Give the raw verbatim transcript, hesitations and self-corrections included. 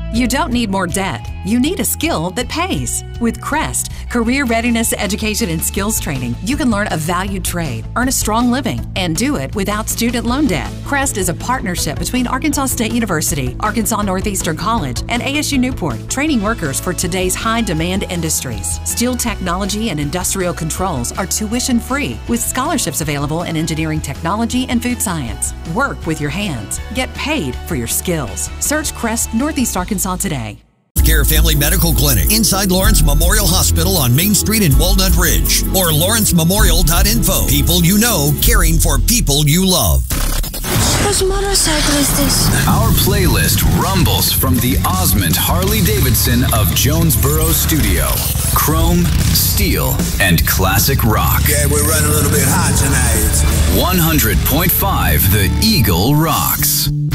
You don't need more debt. You need a skill that pays. With Crest, Career Readiness Education and Skills Training, you can learn a valued trade, earn a strong living, and do it without student loan debt. Crest is a partnership between Arkansas State University, Arkansas Northeastern College, and A S U Newport, training workers for today's high-demand industries. Steel technology and industrial controls are tuition-free, with scholarships available in engineering technology and food science. Work with your hands. Get paid for your skills. Search Crest Northeast Arkansas today. Care Family Medical Clinic inside Lawrence Memorial Hospital on Main Street in Walnut Ridge or lawrence memorial dot info. People you know, caring for people you love. Whose motorcycle is this? Our playlist rumbles from the Osmond Harley-Davidson of Jonesboro Studio. Chrome, steel, and classic rock. Yeah, we're running a little bit hot tonight. one hundred point five The Eagle rocks.